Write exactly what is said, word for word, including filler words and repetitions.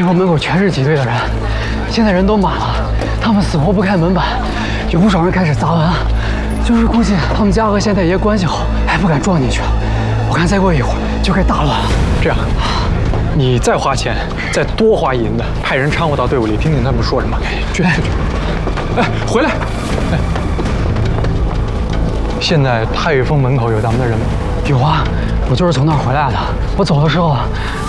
说门口全是挤兑的人，现在人都满了，他们死活不开门板，有不少人开始砸门，就是估计他们家和县太爷关系好，还不敢撞进去。我看再过一会儿就该大乱了。 这样，你再花钱，再多花银子，派人掺和到队伍里，听听他们说什么。去去去！哎，回来！哎，现在太岳峰门口有咱们的人吗？ 有啊，我就是从那儿回来的。我走的时候。